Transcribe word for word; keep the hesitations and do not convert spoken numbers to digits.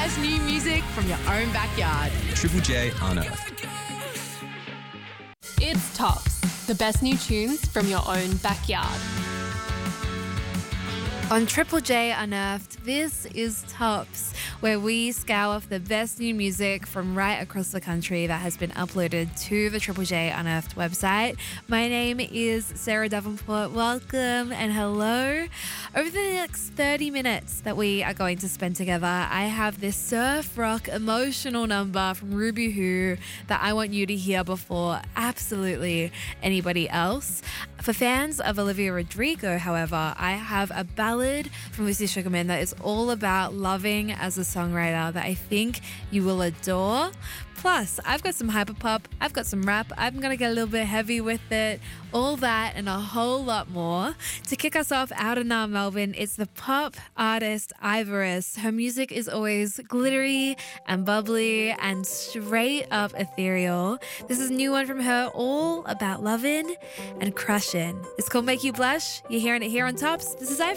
best new music from your own backyard. Triple J Unearthed. It's Tops, the best new tunes from your own backyard. On Triple J Unearthed, this is Tops, where we scour the best new music from right across the country that has been uploaded to the Triple J Unearthed website. My name is Sarah Davenport. Welcome and hello. Over the next thirty minutes that we are going to spend together, I have this surf rock emotional number from Ruby Who that I want you to hear before absolutely anybody else. For fans of Olivia Rodrigo, however, I have a ballad from Lucy Sugarman that is all about loving as a songwriter that I think you will adore. Plus, I've got some hyperpop, I've got some rap, I'm going to get a little bit heavy with it, all that and a whole lot more. To kick us off out in Melbourne, it's the pop artist Ivorous. Her music is always glittery and bubbly and straight up ethereal. This is a new one from her, all about loving and crushing. It's called Make You Blush. You're hearing it here on Tops. This is Ivorous.